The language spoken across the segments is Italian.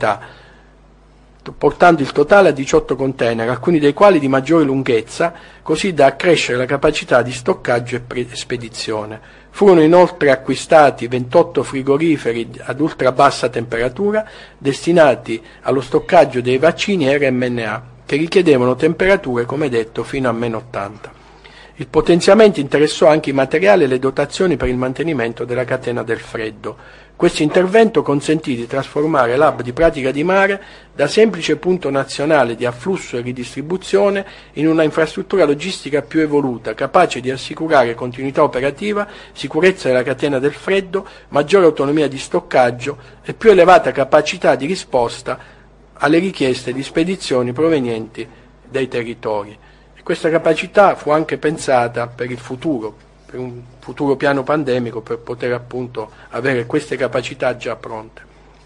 unità, portando il totale a 18 container, alcuni dei quali di maggiore lunghezza, così da accrescere la capacità di stoccaggio e spedizione. Furono inoltre acquistati 28 frigoriferi ad ultra bassa temperatura destinati allo stoccaggio dei vaccini RMNA, che richiedevano temperature, come detto, fino a -80. Il potenziamento interessò anche i materiali e le dotazioni per il mantenimento della catena del freddo. Questo intervento consentì di trasformare l'hub di Pratica di Mare da semplice punto nazionale di afflusso e ridistribuzione in una infrastruttura logistica più evoluta, capace di assicurare continuità operativa, sicurezza della catena del freddo, maggiore autonomia di stoccaggio e più elevata capacità di risposta alle richieste di spedizioni provenienti dai territori. Questa capacità fu anche pensata per il futuro, per un futuro piano pandemico, per poter appunto avere queste capacità già pronte.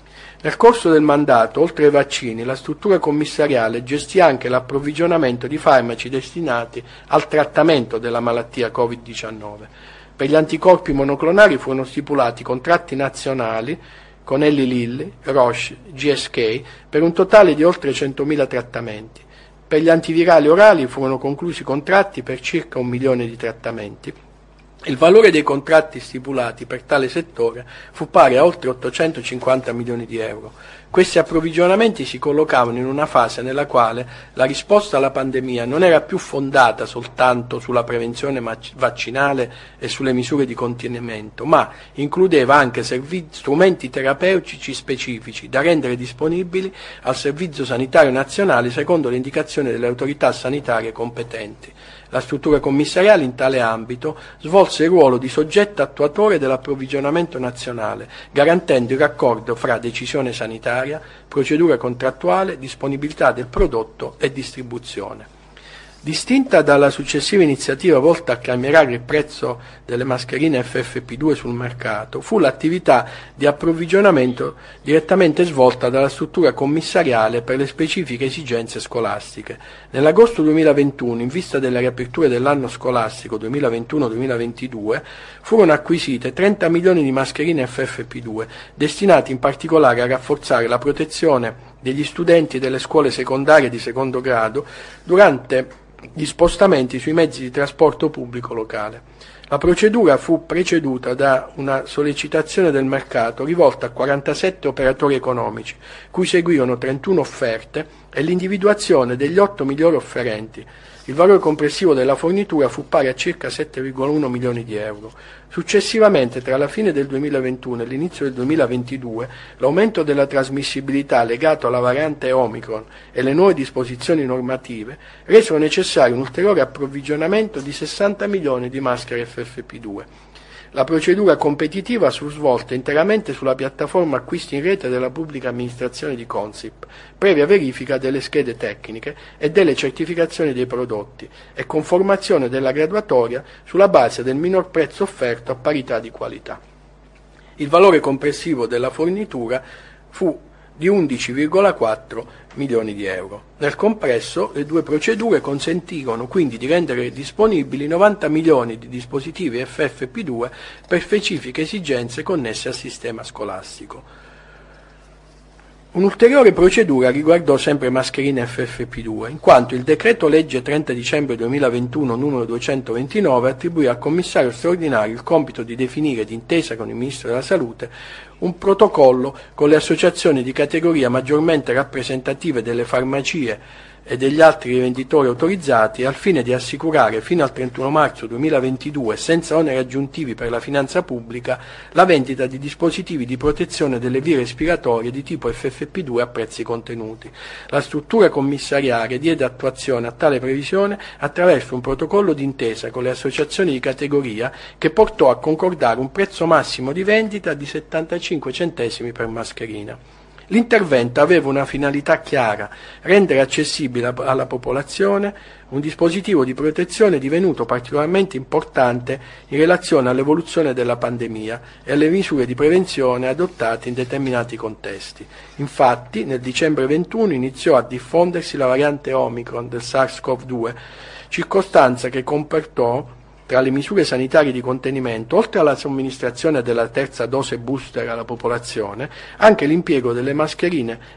Nel corso del mandato, oltre ai vaccini, la struttura commissariale gestì anche l'approvvigionamento di farmaci destinati al trattamento della malattia Covid-19. Per gli anticorpi monoclonali furono stipulati contratti nazionali con Eli Lilly, Roche, GSK per un totale di oltre 100.000 trattamenti. Per gli antivirali orali furono conclusi contratti per circa 1 milione di trattamenti. Il valore dei contratti stipulati per tale settore fu pari a oltre 850 milioni di euro. Questi approvvigionamenti si collocavano in una fase nella quale la risposta alla pandemia non era più fondata soltanto sulla prevenzione vaccinale e sulle misure di contenimento, ma includeva anche strumenti terapeutici specifici da rendere disponibili al Servizio Sanitario Nazionale secondo le indicazioni delle autorità sanitarie competenti. La struttura commissariale in tale ambito svolse il ruolo di soggetto attuatore dell'approvvigionamento nazionale, garantendo il raccordo fra decisione sanitaria, procedura contrattuale, disponibilità del prodotto e distribuzione. Distinta dalla successiva iniziativa volta a calmierare il prezzo delle mascherine FFP2 sul mercato, fu l'attività di approvvigionamento direttamente svolta dalla struttura commissariale per le specifiche esigenze scolastiche. Nell'agosto 2021, in vista della riapertura dell'anno scolastico 2021-2022, furono acquisite 30 milioni di mascherine FFP2, destinate in particolare a rafforzare la protezione degli studenti delle scuole secondarie di secondo grado durante gli spostamenti sui mezzi di trasporto pubblico locale. La procedura fu preceduta da una sollecitazione del mercato rivolta a 47 operatori economici, cui seguirono 31 offerte e l'individuazione degli 8 migliori offerenti. Il valore complessivo della fornitura fu pari a circa 7,1 milioni di euro. Successivamente, tra la fine del 2021 e l'inizio del 2022, l'aumento della trasmissibilità legato alla variante Omicron e le nuove disposizioni normative resero necessario un ulteriore approvvigionamento di 60 milioni di maschere FFP2. La procedura competitiva fu svolta interamente sulla piattaforma acquisti in rete della pubblica amministrazione di Consip, previa verifica delle schede tecniche e delle certificazioni dei prodotti e conformazione della graduatoria sulla base del minor prezzo offerto a parità di qualità. Il valore complessivo della fornitura fu di 11,4 milioni di euro. Nel complesso, le due procedure consentirono quindi di rendere disponibili 90 milioni di dispositivi FFP2 per specifiche esigenze connesse al sistema scolastico. Un'ulteriore procedura riguardò sempre mascherine FFP2, in quanto il decreto legge 30 dicembre 2021 numero 229 attribuì al commissario straordinario il compito di definire, d'intesa con il Ministro della Salute, un protocollo con le associazioni di categoria maggiormente rappresentative delle farmacie e degli altri rivenditori autorizzati al fine di assicurare fino al 31 marzo 2022, senza oneri aggiuntivi per la finanza pubblica, la vendita di dispositivi di protezione delle vie respiratorie di tipo FFP2 a prezzi contenuti. La struttura commissariale diede attuazione a tale previsione attraverso un protocollo d'intesa con le associazioni di categoria che portò a concordare un prezzo massimo di vendita di 75 centesimi per mascherina. L'intervento aveva una finalità chiara: rendere accessibile alla popolazione un dispositivo di protezione divenuto particolarmente importante in relazione all'evoluzione della pandemia e alle misure di prevenzione adottate in determinati contesti. Infatti, nel dicembre 21 iniziò a diffondersi la variante Omicron del SARS-CoV-2, circostanza che comportò, tra le misure sanitarie di contenimento, oltre alla somministrazione della terza dose booster alla popolazione, anche l'impiego delle mascherine